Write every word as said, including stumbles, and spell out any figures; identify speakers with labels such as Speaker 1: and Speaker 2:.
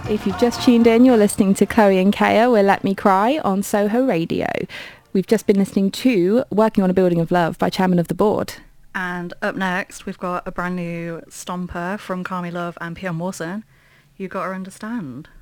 Speaker 1: If you've just tuned in, you're listening to Chloe and Kaya with Let Me Cry on Soho Radio. We've just been listening to Working on a Building of Love by Chairman of the Board.
Speaker 2: And up next, we've got a brand new stomper from Kami Love and Pierre Mawson, You Gotta Understand.